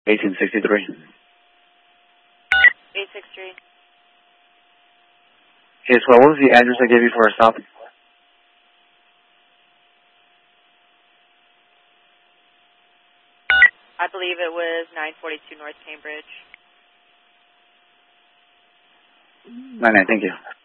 1863. 863. Okay, so what was the address I gave you for a stop? I believe it was 942 North Cambridge. 99, thank you.